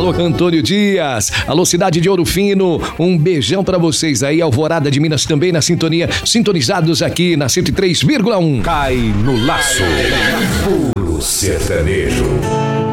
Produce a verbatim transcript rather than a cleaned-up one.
Alô, Antônio Dias. Alô, cidade de Ouro Fino. Um beijão pra vocês aí. Alvorada de Minas também na sintonia. Sintonizados aqui na cento e três vírgula um. Cai no laço. Puro sertanejo.